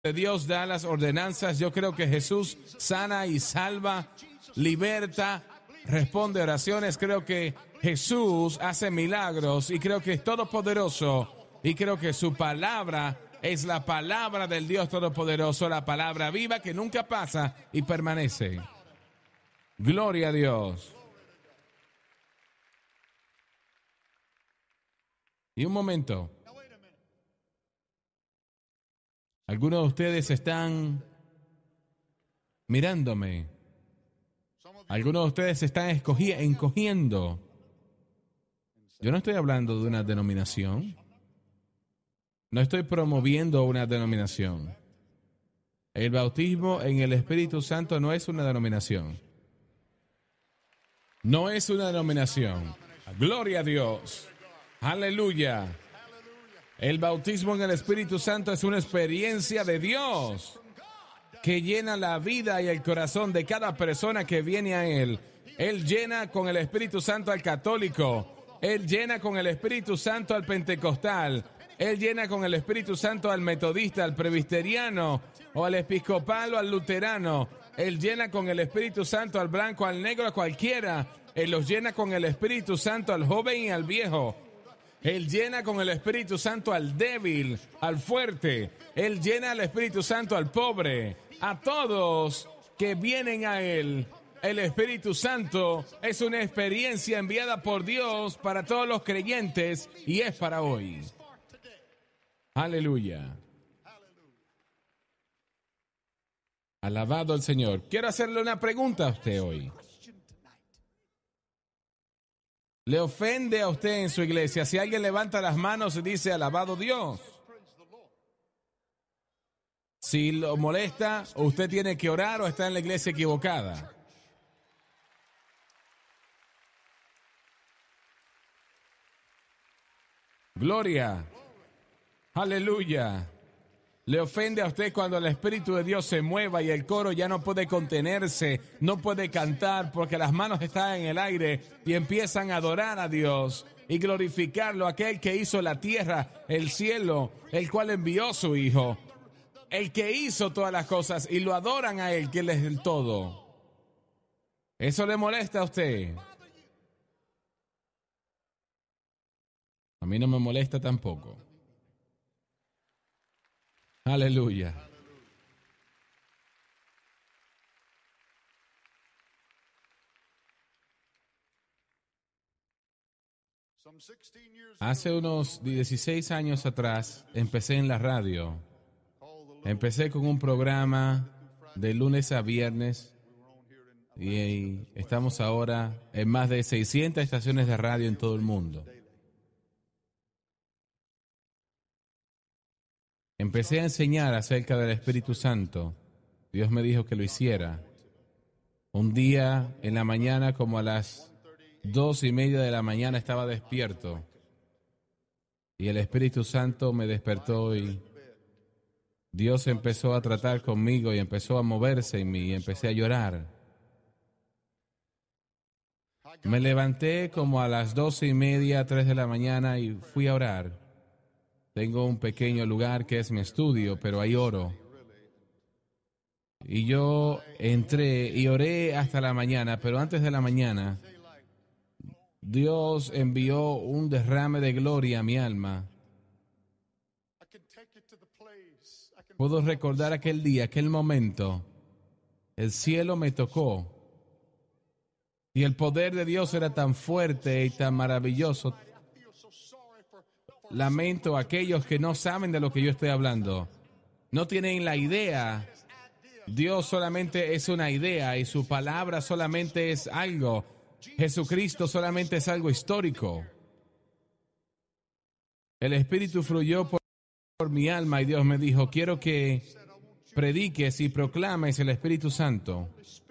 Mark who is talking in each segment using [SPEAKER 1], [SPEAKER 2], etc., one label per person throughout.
[SPEAKER 1] Dios da las ordenanzas. Yo creo que Jesús sana y salva, liberta, responde oraciones. Creo que Jesús hace milagros y creo que es todopoderoso y creo que su palabra es la palabra del Dios todopoderoso, la palabra viva que nunca pasa y permanece. Gloria a Dios. Y un momento. Algunos de ustedes están mirándome. Algunos de ustedes se están encogiendo. Yo no estoy hablando de una denominación. No estoy promoviendo una denominación. El bautismo en el Espíritu Santo no es una denominación. No es una denominación. Gloria a Dios. Aleluya. El bautismo en el Espíritu Santo es una experiencia de Dios que llena la vida y el corazón de cada persona que viene a Él. Él llena con el Espíritu Santo al católico. Él llena con el Espíritu Santo al pentecostal. Él llena con el Espíritu Santo al metodista, al presbiteriano, o al episcopal o al luterano. Él llena con el Espíritu Santo al blanco, al negro, a cualquiera. Él los llena con el Espíritu Santo al joven y al viejo. Él llena con el Espíritu Santo al débil, al fuerte. Él llena el Espíritu Santo al pobre. A todos que vienen a Él. El Espíritu Santo es una experiencia enviada por Dios para todos los creyentes y es para hoy. Aleluya. Alabado el Señor. Quiero hacerle una pregunta a usted hoy. ¿Le ofende a usted en su iglesia si alguien levanta las manos y dice alabado Dios? Si lo molesta, usted tiene que orar o está en la iglesia equivocada. Gloria. Aleluya. ¿Le ofende a usted cuando el Espíritu de Dios se mueva y el coro ya no puede contenerse, no puede cantar porque las manos están en el aire y empiezan a adorar a Dios y glorificarlo, aquel que hizo la tierra, el cielo, el cual envió a su Hijo, el que hizo todas las cosas y lo adoran a Él, que Él es el todo? ¿Eso le molesta a usted? A mí no me molesta tampoco. Aleluya. Hace unos 16 años atrás empecé en la radio. Empecé con un programa de lunes a viernes y estamos ahora en más de 600 estaciones de radio en todo el mundo. Empecé a enseñar acerca del Espíritu Santo. Dios me dijo que lo hiciera. Un día en la mañana, como a las 2:30 de la mañana, estaba despierto. Y el Espíritu Santo me despertó y Dios empezó a tratar conmigo y empezó a moverse en mí y empecé a llorar. Me levanté como a las 2:30, 3 de la mañana y fui a orar. Tengo un pequeño lugar que es mi estudio, pero ahí oro. Y yo entré y oré hasta la mañana, pero antes de la mañana, Dios envió un derrame de gloria a mi alma. Puedo recordar aquel día, aquel momento. El cielo me tocó. Y el poder de Dios era tan fuerte y tan maravilloso. Lamento a aquellos que no saben de lo que yo estoy hablando. No tienen la idea. Dios solamente es una idea y su palabra solamente es algo. Jesucristo solamente es algo histórico. El Espíritu fluyó por mi alma y Dios me dijo, quiero que prediques y proclames el Espíritu Santo.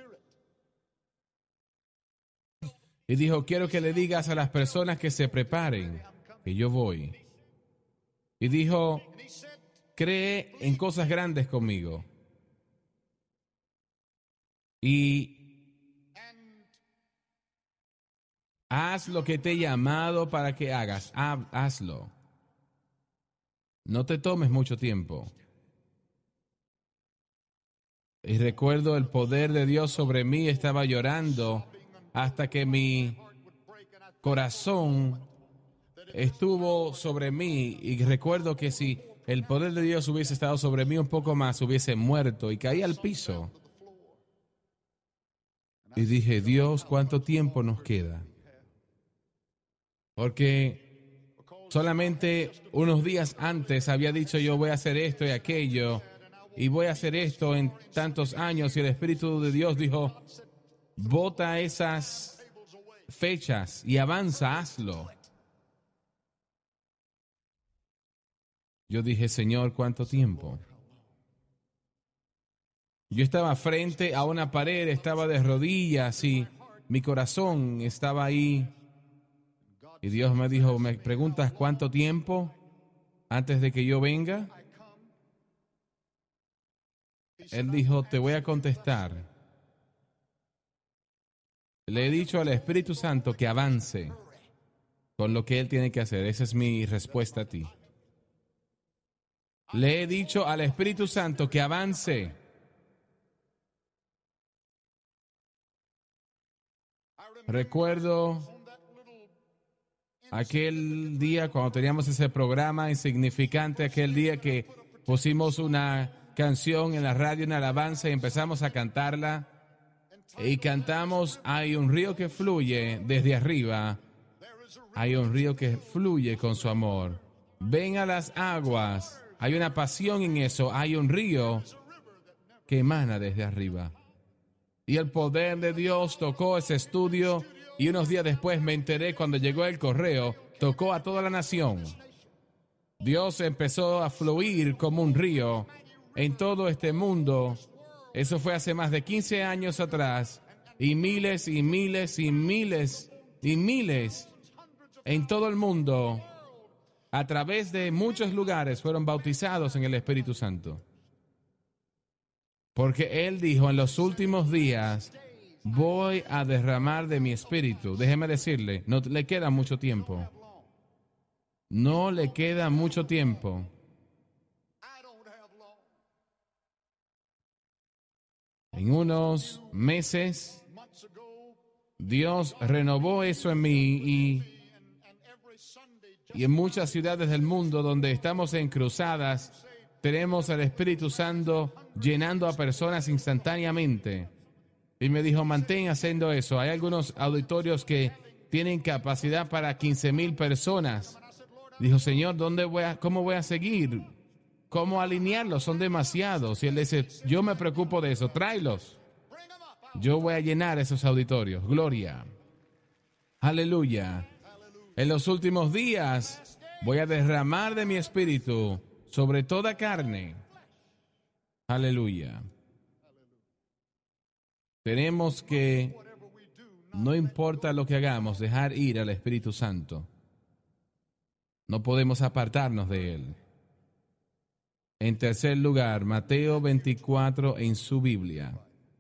[SPEAKER 1] Y dijo, quiero que le digas a las personas que se preparen, que yo voy. Y dijo, cree en cosas grandes conmigo. Y haz lo que te he llamado para que hagas. Hazlo. No te tomes mucho tiempo. Y recuerdo el poder de Dios sobre mí. Estaba llorando hasta que mi corazón estuvo sobre mí. Y recuerdo que si el poder de Dios hubiese estado sobre mí un poco más, hubiese muerto y caí al piso. Y dije, Dios, ¿cuánto tiempo nos queda? Porque solamente unos días antes había dicho yo voy a hacer esto y aquello y voy a hacer esto en tantos años, y el Espíritu de Dios dijo, bota esas fechas y avanza, hazlo. Yo dije, Señor, ¿cuánto tiempo? Yo estaba frente a una pared, estaba de rodillas y mi corazón estaba ahí. Y Dios me dijo, ¿me preguntas cuánto tiempo antes de que yo venga? Él dijo, te voy a contestar. Le he dicho al Espíritu Santo que avance con lo que Él tiene que hacer. Esa es mi respuesta a ti. Le he dicho al Espíritu Santo que avance. Recuerdo aquel día cuando teníamos ese programa insignificante, aquel día que pusimos una canción en la radio, en alabanza, y empezamos a cantarla. Y cantamos, hay un río que fluye desde arriba. Hay un río que fluye con su amor. Ven a las aguas. Hay una pasión en eso. Hay un río que emana desde arriba. Y el poder de Dios tocó ese estudio, y unos días después me enteré cuando llegó el correo, tocó a toda la nación. Dios empezó a fluir como un río en todo este mundo. Eso fue hace más de 15 años atrás, y miles y miles y miles y miles en todo el mundo, a través de muchos lugares, fueron bautizados en el Espíritu Santo. Porque Él dijo, en los últimos días voy a derramar de mi espíritu. Déjeme decirle, no le queda mucho tiempo. No le queda mucho tiempo. En unos meses, Dios renovó eso en mí, y en muchas ciudades del mundo donde estamos en cruzadas, tenemos al Espíritu Santo llenando a personas instantáneamente. Y me dijo, mantén haciendo eso. Hay algunos auditorios que tienen capacidad para 15,000 personas. Dijo, Señor, ¿cómo voy a seguir? ¿Cómo alinearlos? Son demasiados. Y Él dice, yo me preocupo de eso, tráelos. Yo voy a llenar esos auditorios. Gloria. Aleluya. En los últimos días voy a derramar de mi espíritu sobre toda carne. Aleluya. Tenemos que, no importa lo que hagamos, dejar ir al Espíritu Santo. No podemos apartarnos de Él. En tercer lugar, Mateo 24 en su Biblia.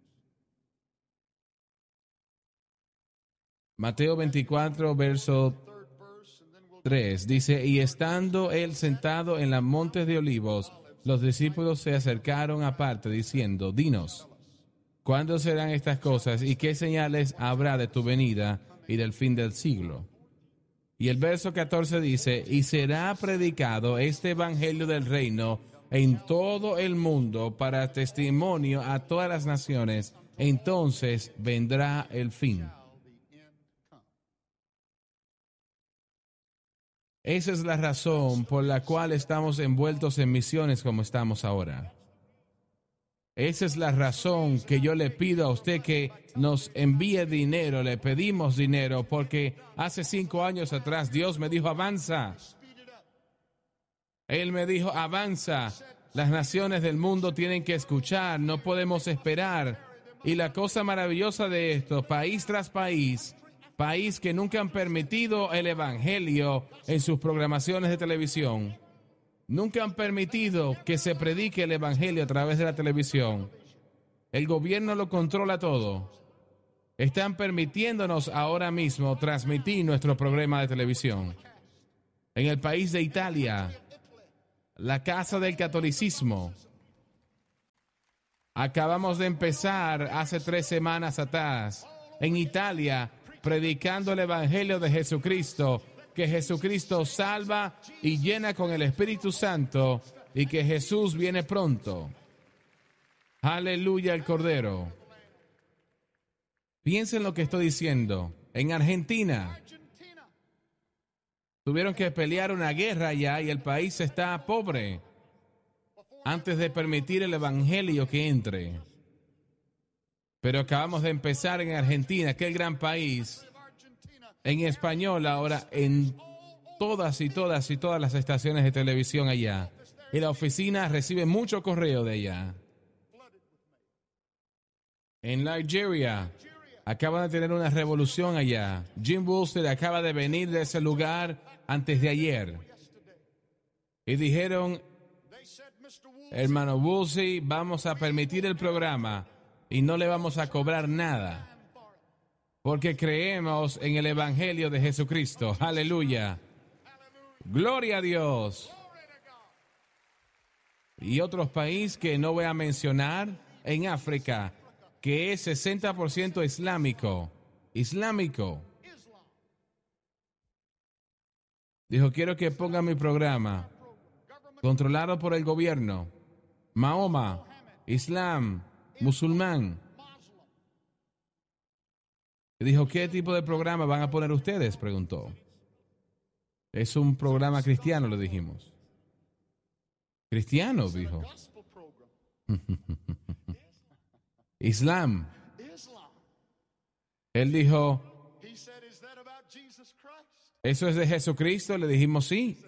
[SPEAKER 1] Mateo 24, verso 3, dice, y estando Él sentado en los montes de Olivos, los discípulos se acercaron aparte, diciendo, dinos, ¿cuándo serán estas cosas y qué señales habrá de tu venida y del fin del siglo? Y el verso 14 dice, y será predicado este evangelio del reino en todo el mundo para testimonio a todas las naciones, entonces vendrá el fin. Esa es la razón por la cual estamos envueltos en misiones como estamos ahora. Esa es la razón que yo le pido a usted que nos envíe dinero. Le pedimos dinero porque hace 5 años atrás Dios me dijo, avanza. Él me dijo, avanza. Las naciones del mundo tienen que escuchar, no podemos esperar. Y la cosa maravillosa de esto, país tras país que nunca han permitido el evangelio en sus programaciones de televisión, nunca han permitido que se predique el evangelio a través de la televisión. El gobierno lo controla todo. Están permitiéndonos ahora mismo transmitir nuestro programa de televisión. En el país de Italia, la casa del catolicismo, Acabamos de empezar hace 3 semanas atrás en Italia predicando el Evangelio de Jesucristo, que Jesucristo salva y llena con el Espíritu Santo y que Jesús viene pronto. Aleluya el Cordero. Piensen lo que estoy diciendo. En Argentina tuvieron que pelear una guerra allá y el país está pobre antes de permitir el Evangelio que entre. Pero acabamos de empezar en Argentina, aquel gran país, en español ahora, en todas las estaciones de televisión allá. Y la oficina recibe mucho correo de allá. En Nigeria, acaban de tener una revolución allá. Jim Wooster acaba de venir de ese lugar antes de ayer. Y dijeron, hermano Woolsey, vamos a permitir el programa y no le vamos a cobrar nada. Porque creemos en el Evangelio de Jesucristo. Aleluya. Gloria a Dios. Y otros países que no voy a mencionar en África, que es 60% islámico. Islámico. Dijo, quiero que ponga mi programa. Controlado por el gobierno. Mahoma, Islam, musulmán. Y dijo, ¿qué tipo de programa van a poner ustedes? Preguntó. Es un programa cristiano, le dijimos. Cristiano, dijo. Islam. Él dijo, ¿eso es de Jesucristo? Le dijimos, sí.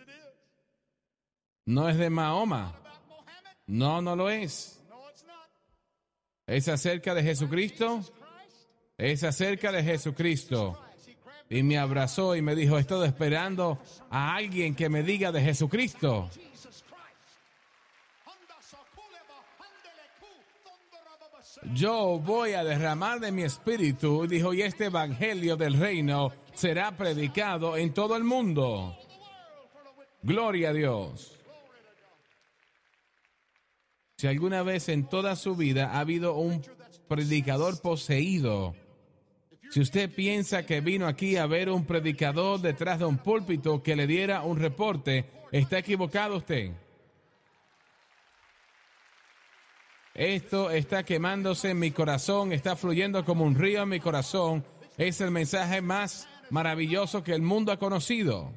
[SPEAKER 1] No es de Mahoma. No, no lo es. ¿Es acerca de Jesucristo? Es acerca de Jesucristo. Y me abrazó y me dijo, estoy esperando a alguien que me diga de Jesucristo. Yo voy a derramar de mi espíritu, dijo, y este evangelio del reino será predicado en todo el mundo. Gloria a Dios. Si alguna vez en toda su vida ha habido un predicador poseído, si usted piensa que vino aquí a ver un predicador detrás de un púlpito que le diera un reporte, está equivocado usted. Esto está quemándose en mi corazón, está fluyendo como un río en mi corazón. Es el mensaje más maravilloso que el mundo ha conocido.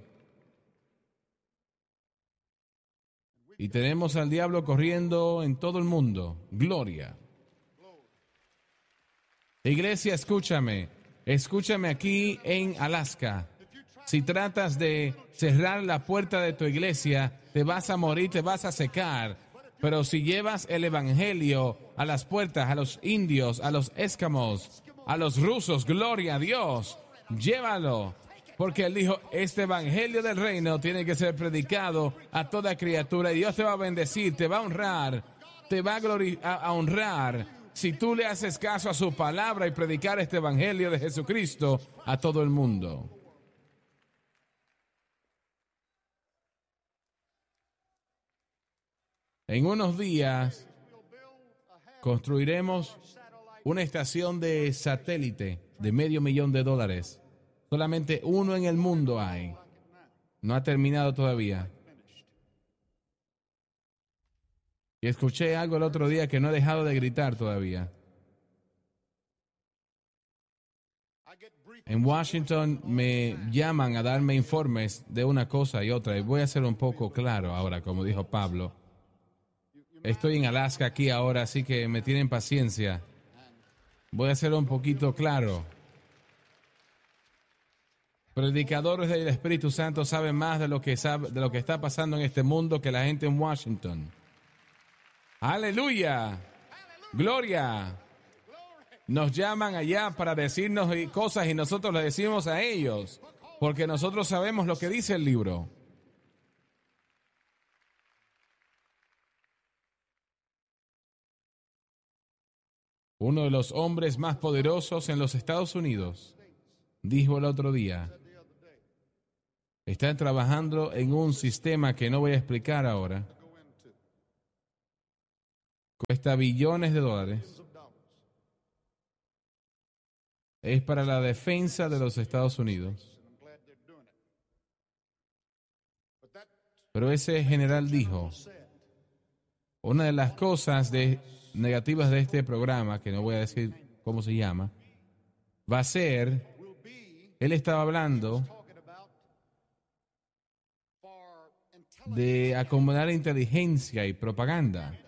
[SPEAKER 1] Y tenemos al diablo corriendo en todo el mundo. Gloria. Iglesia, escúchame. Escúchame aquí en Alaska. Si tratas de cerrar la puerta de tu iglesia, te vas a morir, te vas a secar. Pero si llevas el evangelio a las puertas, a los indios, a los esquimos, a los rusos, gloria a Dios, llévalo. Porque él dijo, este evangelio del reino tiene que ser predicado a toda criatura y Dios te va a bendecir, te va a honrar, te va a honrar si tú le haces caso a su palabra y predicar este evangelio de Jesucristo a todo el mundo. En unos días construiremos una estación de satélite de $500,000. Solamente uno en el mundo hay. No ha terminado todavía. Y escuché algo el otro día que no he dejado de gritar todavía. En Washington me llaman a darme informes de una cosa y otra. Y voy a ser un poco claro ahora, como dijo Pablo. Estoy en Alaska aquí ahora, así que me tienen paciencia. Voy a ser un poquito claro. Predicadores del Espíritu Santo saben más de lo que está pasando en este mundo que la gente en Washington. ¡Aleluya! ¡Gloria! Nos llaman allá para decirnos cosas y nosotros le decimos a ellos, porque nosotros sabemos lo que dice el libro. Uno de los hombres más poderosos en los Estados Unidos dijo el otro día, están trabajando en un sistema que no voy a explicar ahora. cuesta billones de dólares. Es para la defensa de los Estados Unidos. Pero ese general dijo, una de las cosas negativas de este programa, que no voy a decir cómo se llama, va a ser, él estaba hablando de acumular inteligencia y propaganda,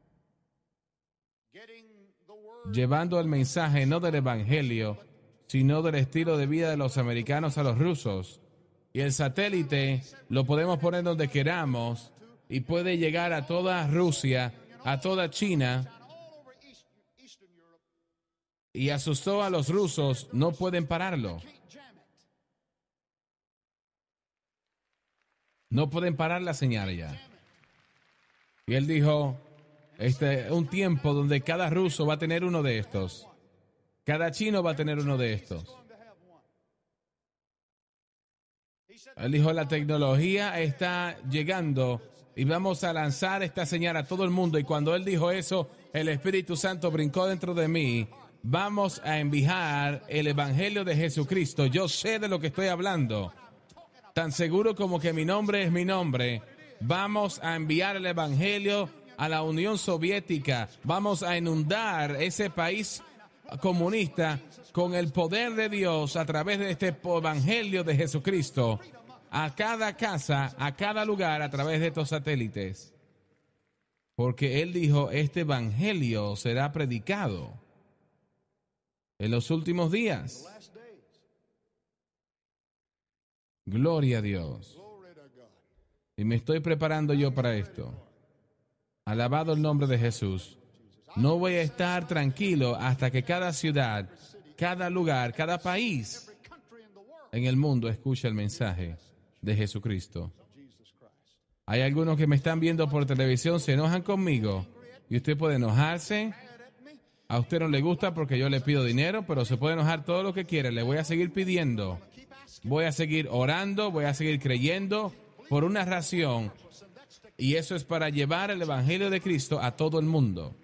[SPEAKER 1] llevando el mensaje no del evangelio, sino del estilo de vida de los americanos a los rusos. Y el satélite lo podemos poner donde queramos y puede llegar a toda Rusia, a toda China. Y asustó a los rusos, no pueden pararlo. No pueden parar la señal ya. Y él dijo, un tiempo donde cada ruso va a tener uno de estos. Cada chino va a tener uno de estos. Él dijo, la tecnología está llegando y vamos a lanzar esta señal a todo el mundo. Y cuando él dijo eso, el Espíritu Santo brincó dentro de mí. Vamos a enviar el Evangelio de Jesucristo. Yo sé de lo que estoy hablando. Tan seguro como que mi nombre es mi nombre. Vamos a enviar el Evangelio a la Unión Soviética. Vamos a inundar ese país comunista con el poder de Dios a través de este Evangelio de Jesucristo. A cada casa, a cada lugar, a través de estos satélites. Porque él dijo, este Evangelio será predicado en los últimos días. Gloria a Dios. Y me estoy preparando yo para esto. Alabado el nombre de Jesús. No voy a estar tranquilo hasta que cada ciudad, cada lugar, cada país en el mundo escuche el mensaje de Jesucristo. Hay algunos que me están viendo por televisión, se enojan conmigo. Y usted puede enojarse. A usted no le gusta porque yo le pido dinero, pero se puede enojar todo lo que quiera. Le voy a seguir pidiendo. Voy a seguir orando, voy a seguir creyendo por una razón. Y eso es para llevar el Evangelio de Cristo a todo el mundo.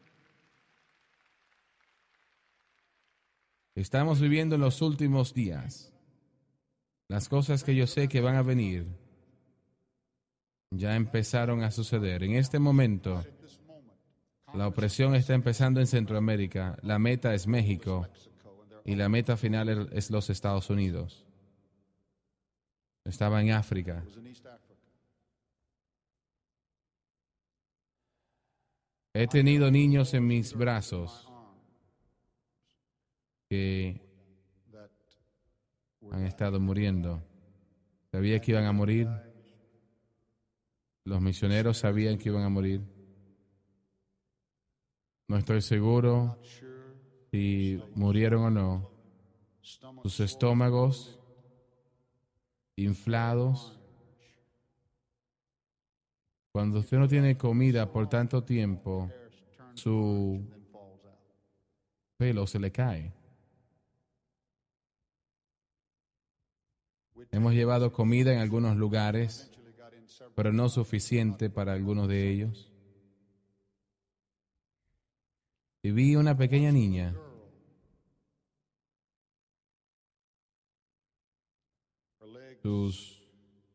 [SPEAKER 1] Estamos viviendo en los últimos días. Las cosas que yo sé que van a venir ya empezaron a suceder. En este momento, la opresión está empezando en Centroamérica. La meta es México y la meta final es los Estados Unidos. Estaba en África. He tenido niños en mis brazos que han estado muriendo. Sabía que iban a morir. Los misioneros sabían que iban a morir. No estoy seguro si murieron o no. Sus estómagos inflados. Cuando usted no tiene comida por tanto tiempo, su pelo se le cae. Hemos llevado comida en algunos lugares, pero no suficiente para algunos de ellos. Y vi una pequeña niña sus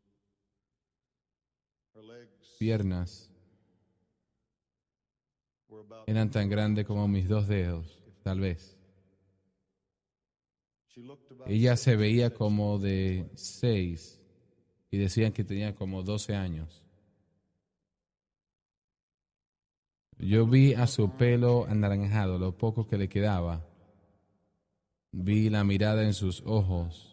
[SPEAKER 1] piernas eran tan grandes como mis 2 dedos, tal vez. Ella se veía como de 6 y decían que tenía como 12 años. Yo vi a su pelo anaranjado, lo poco que le quedaba. Vi la mirada en sus ojos.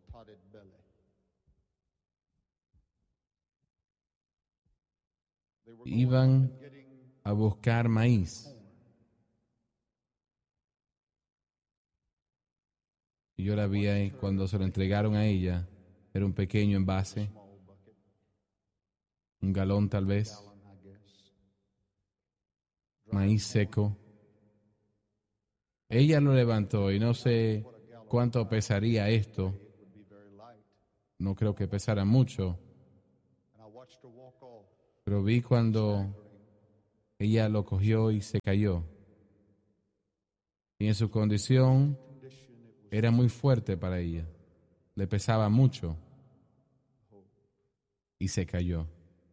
[SPEAKER 1] Iban a buscar maíz. Y yo la vi ahí cuando se lo entregaron a ella. Era un pequeño envase, un galón tal vez, maíz seco. Ella lo levantó y no sé cuánto pesaría esto. No creo que pesara mucho. Pero vi cuando ella lo cogió y se cayó. Y en su condición era muy fuerte para ella. Le pesaba mucho. Y se cayó.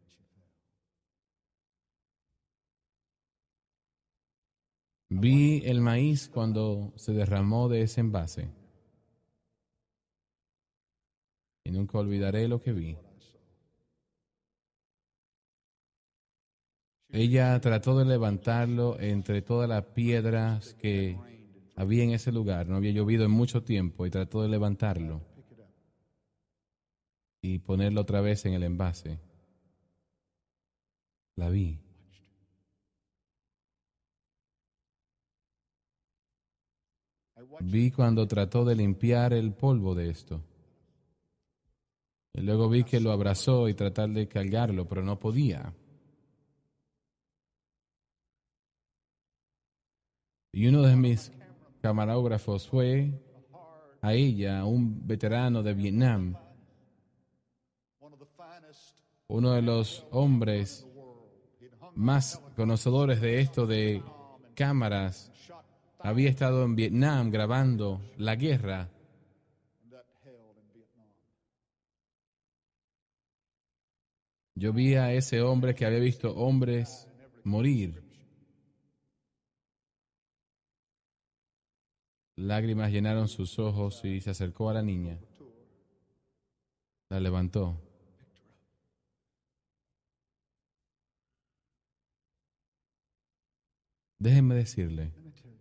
[SPEAKER 1] Vi el maíz cuando se derramó de ese envase. Y nunca olvidaré lo que vi. Ella trató de levantarlo entre todas las piedras que había en ese lugar. No había llovido en mucho tiempo y trató de levantarlo y ponerlo otra vez en el envase. La vi. Vi cuando trató de limpiar el polvo de esto. Y luego vi que lo abrazó y tratar de cargarlo, pero no podía. Y uno de mis camarógrafos fue a ella, un veterano de Vietnam, uno de los hombres más conocedores de esto de cámaras. Había estado en Vietnam grabando la guerra. Yo vi a ese hombre que había visto hombres morir. Lágrimas llenaron sus ojos y se acercó a la niña. La levantó. Déjenme decirle.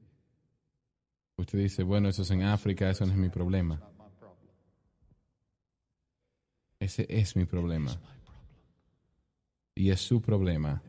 [SPEAKER 1] Usted dice, bueno, eso es en África, eso no es mi problema. Ese es mi problema. Y es su problema.